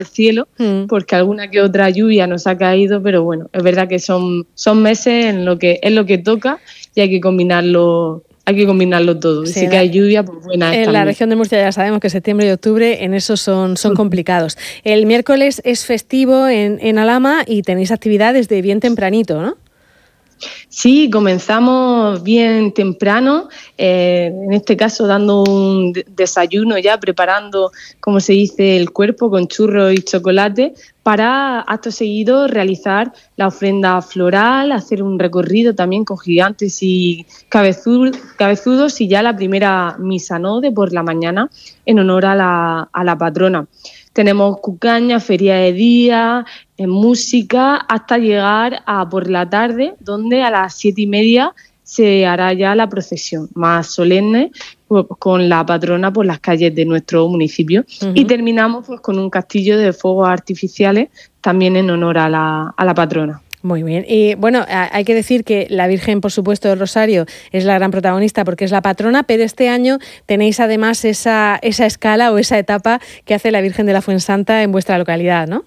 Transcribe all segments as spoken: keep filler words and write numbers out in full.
cielo, mm. porque alguna que otra lluvia nos ha caído, pero bueno, es verdad que son, son meses en lo que es lo que toca y hay que combinarlo. Hay que combinarlo todo. Sí, y si cae lluvia, pues buena es En también. la región de Murcia ya sabemos que septiembre y octubre en eso son, son complicados. El miércoles es festivo en, en Alhama y tenéis actividades de bien tempranito, ¿no? Sí, comenzamos bien temprano, eh, en este caso dando un desayuno ya, preparando, como se dice, el cuerpo con churros y chocolate, para acto seguido realizar la ofrenda floral, hacer un recorrido también con gigantes y cabezudos y ya la primera misa, ¿no?, de por la mañana en honor a la, a la patrona. Tenemos cucaña, feria de día, eh, música, hasta llegar a por la tarde, donde a las siete y media se hará ya la procesión más solemne, pues, con la patrona por las calles de nuestro municipio. Uh-huh. Y terminamos pues con un castillo de fuegos artificiales, también en honor a la, a la patrona. Muy bien. Y bueno, hay que decir que la Virgen, por supuesto, del Rosario es la gran protagonista porque es la patrona, pero este año tenéis además esa, esa escala o esa etapa que hace la Virgen de la Fuensanta en vuestra localidad, ¿no?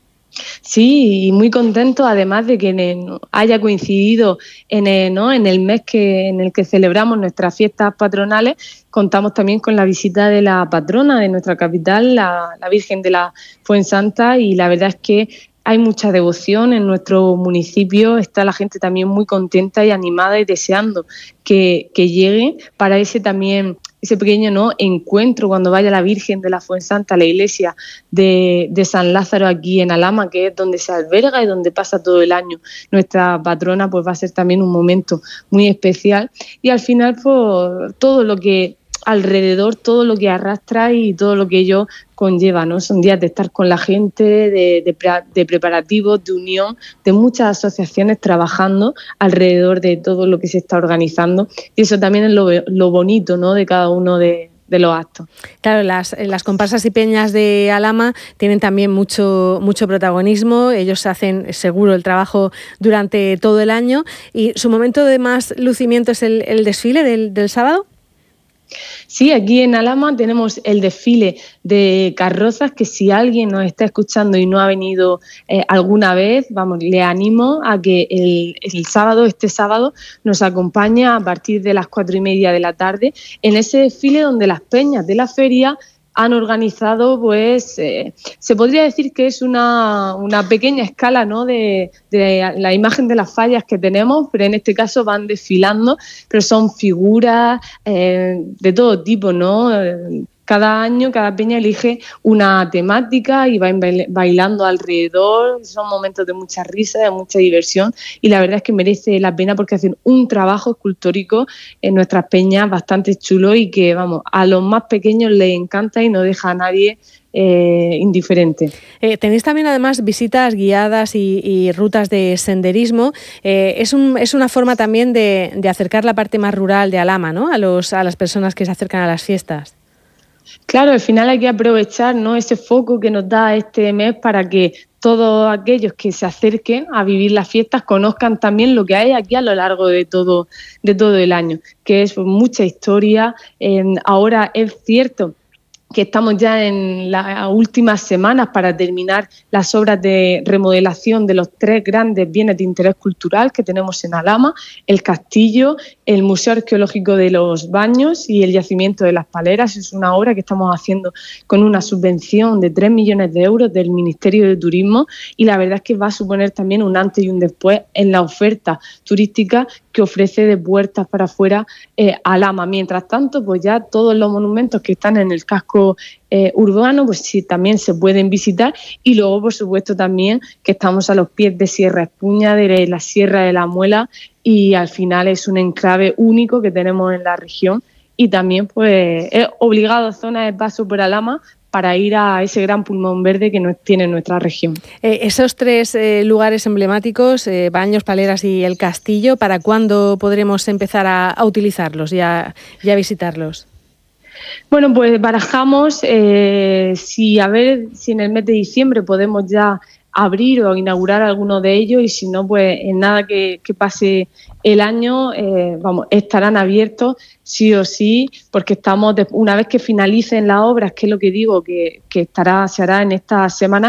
Sí, y muy contento, además de que haya coincidido en el, ¿no? en el mes que, en el que celebramos nuestras fiestas patronales. Contamos también con la visita de la patrona de nuestra capital, la, la Virgen de la Fuensanta, y la verdad es que hay mucha devoción en nuestro municipio, está la gente también muy contenta y animada y deseando que, que llegue para ese también, ese pequeño, ¿no?, encuentro cuando vaya la Virgen de la Fuensanta a la iglesia de, de San Lázaro aquí en Alhama, que es donde se alberga y donde pasa todo el año nuestra patrona, pues va a ser también un momento muy especial. Y al final, pues todo lo que alrededor, todo lo que arrastra y todo lo que ello conlleva, ¿no? Son días de estar con la gente, de, de, de preparativos, de unión, de muchas asociaciones trabajando alrededor de todo lo que se está organizando, y eso también es lo, lo bonito, ¿no?, de cada uno de, de los actos. Claro, las, las comparsas y peñas de Alhama tienen también mucho, mucho protagonismo, ellos hacen seguro el trabajo durante todo el año, y su momento de más lucimiento es el, el desfile del, del sábado. Sí, aquí en Alhama tenemos el desfile de carrozas, que si alguien nos está escuchando y no ha venido eh, alguna vez, vamos, le animo a que el, el sábado, este sábado, nos acompañe a partir de las cuatro y media de la tarde en ese desfile donde las peñas de la feria han organizado, pues, eh, se podría decir que es una, una pequeña escala, ¿no?, de, de la imagen de las fallas que tenemos, pero en este caso van desfilando, pero son figuras eh, de todo tipo, ¿no? Cada año, cada peña elige una temática y va bailando alrededor. Son momentos de mucha risa, de mucha diversión, y la verdad es que merece la pena porque hacen un trabajo escultórico en nuestras peñas bastante chulo y que, vamos, a los más pequeños les encanta y no deja a nadie eh, indiferente. Eh, tenéis también además visitas guiadas y, y rutas de senderismo. Eh, es, un, es una forma también de, de acercar la parte más rural de Alhama, ¿no?, a, los, a las personas que se acercan a las fiestas. Claro, al final hay que aprovechar, ¿no?, ese foco que nos da este mes para que todos aquellos que se acerquen a vivir las fiestas conozcan también lo que hay aquí a lo largo de todo, de todo el año, que es mucha historia. Eh, ahora es cierto que estamos ya en las últimas semanas para terminar las obras de remodelación de los tres grandes bienes de interés cultural que tenemos en Alhama: el castillo, el Museo Arqueológico de los Baños y el Yacimiento de las Paleras. Es una obra que estamos haciendo con una subvención de tres millones de euros del Ministerio de Turismo, y la verdad es que va a suponer también un antes y un después en la oferta turística que ofrece de puertas para afuera eh, Alhama. Mientras tanto, pues ya todos los monumentos que están en el casco Eh, urbano, pues sí, también se pueden visitar, y luego, por supuesto, también que estamos a los pies de Sierra Espuña, de la Sierra de la Muela, y al final es un enclave único que tenemos en la región, y también pues es obligado zona de paso por Alhama para ir a ese gran pulmón verde que nos tiene nuestra región. Eh, esos tres eh, lugares emblemáticos, eh, Baños, Paleras y el Castillo, ¿para cuándo podremos empezar a, a utilizarlos y a, y a visitarlos? Bueno, pues barajamos eh, si a ver si en el mes de diciembre podemos ya abrir o inaugurar alguno de ellos, y si no, pues en nada que, que pase el año, eh, vamos, estarán abiertos sí o sí, porque estamos, de, una vez que finalicen las obras, que es lo que digo, que, que estará, se hará en esta semana,